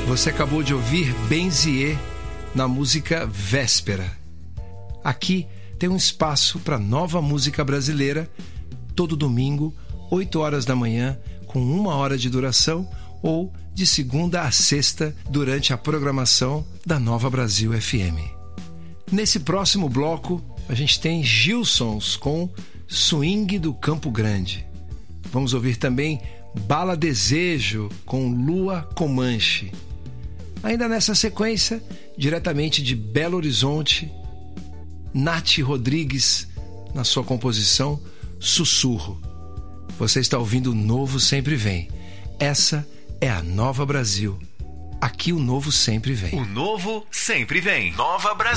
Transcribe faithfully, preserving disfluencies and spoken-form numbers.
Você acabou de ouvir Benzier na música Véspera. Aqui tem um espaço para nova música brasileira, todo domingo, oito horas da manhã, com uma hora de duração, ou de segunda a sexta, durante a programação da Nova Brasil F M. Nesse próximo bloco, a gente tem Gilsons com Swing do Campo Grande. Vamos ouvir também Bala Desejo com Lua Comanche. Ainda nessa sequência, diretamente de Belo Horizonte, Nath Rodrigues, na sua composição Sussurro. Você está ouvindo o Novo Sempre Vem. Essa é a Nova Brasil. Aqui o Novo sempre vem. O Novo sempre vem. Nova Brasil.